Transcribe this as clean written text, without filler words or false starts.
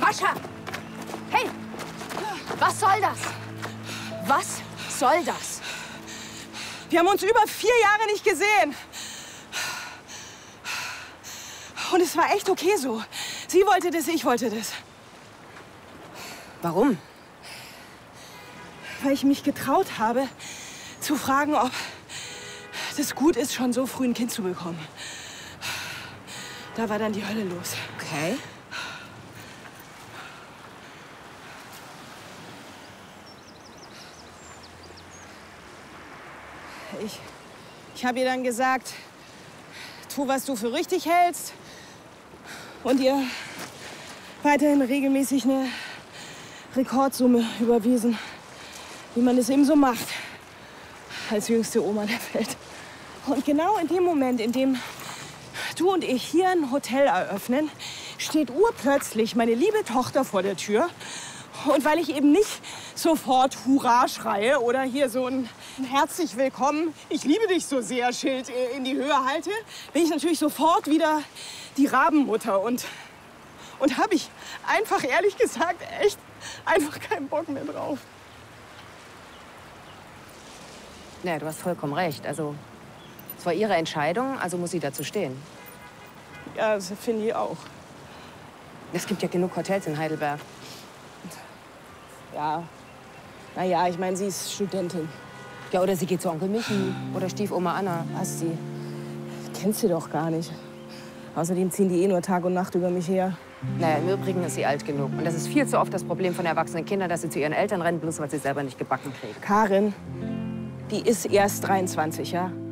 Mascha! Hey! Was soll das? Was soll das? Wir haben uns über 4 Jahre nicht gesehen. Und es war echt okay so. Sie wollte das, ich wollte das. Warum? Weil ich mich getraut habe, zu fragen, ob das gut ist, schon so früh ein Kind zu bekommen. Da war dann die Hölle los. Okay. Ich habe ihr dann gesagt, tu, was du für richtig hältst. Und ihr weiterhin regelmäßig eine Rekordsumme überwiesen, wie man es eben so macht, als jüngste Oma der Welt. Und genau in dem Moment, in dem du und ich hier ein Hotel eröffnen, steht urplötzlich meine liebe Tochter vor der Tür. Und weil ich eben nicht sofort Hurra schreie oder hier so ein herzlich willkommen, ich liebe dich so sehr Schild in die Höhe halte, bin ich natürlich sofort wieder die Rabenmutter. Und habe ich einfach ehrlich gesagt echt einfach keinen Bock mehr drauf. Ja, du hast vollkommen recht. Also, es war ihre Entscheidung, also muss sie dazu stehen. Ja, das finde ich auch. Es gibt ja genug Hotels in Heidelberg. Ja, naja, ich meine, sie ist Studentin. Ja, oder sie geht zu Onkel Michi oder Stiefoma Anna. Hast sie? Kennst sie doch gar nicht. Außerdem ziehen die eh nur Tag und Nacht über mich her. Naja, im Übrigen ist sie alt genug. Und das ist viel zu oft das Problem von erwachsenen Kindern, dass sie zu ihren Eltern rennen, bloß weil sie es selber nicht gebacken kriegen. Karin, die ist erst 23, ja?